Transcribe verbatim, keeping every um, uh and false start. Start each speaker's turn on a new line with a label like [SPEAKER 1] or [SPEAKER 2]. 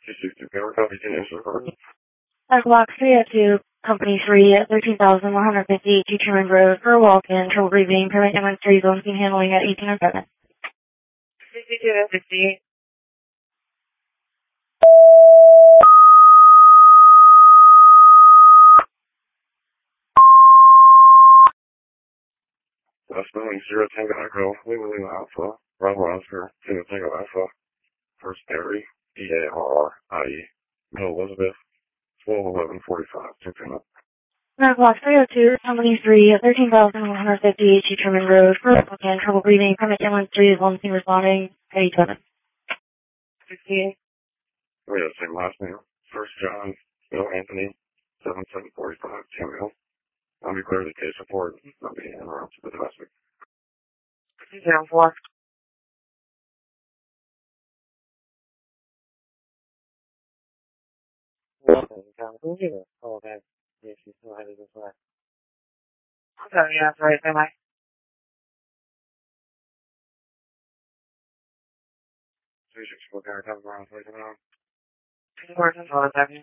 [SPEAKER 1] sixty power copy, can answer the card.
[SPEAKER 2] At block three oh two, Company three at thirteen thousand one hundred fifty Determined Road for a walk-in, trouble breathing, permit demonstrating zone scene handling at eighteen oh seven.
[SPEAKER 3] sixty-two to sixty-eight.
[SPEAKER 1] West Boeing zero Tango Echo, Lima Lima Alpha, Bravo Oscar, Tango Tango Alpha, First Barry, B A R R I E, Middle Elizabeth, twelve eleven forty-five, two pin up.
[SPEAKER 2] At block three oh two, Company three at thirteen thousand one hundred fifty Determined Road for a walk-in, trouble breathing, permit demonstrating zone scene responding at eight oh seven.
[SPEAKER 3] sixty-eight.
[SPEAKER 1] We have the same last name. First John, Bill Anthony, seven seven forty-five, Samuel. I'll be clear the case report. I'll be interrupted to the domestic.
[SPEAKER 3] zero four.
[SPEAKER 4] Oh, okay. Yes, she's still headed this way.
[SPEAKER 3] Okay, yeah, that's right. Bye-bye.
[SPEAKER 1] three six four, car, cover ground, please, around.
[SPEAKER 3] Two more, one second.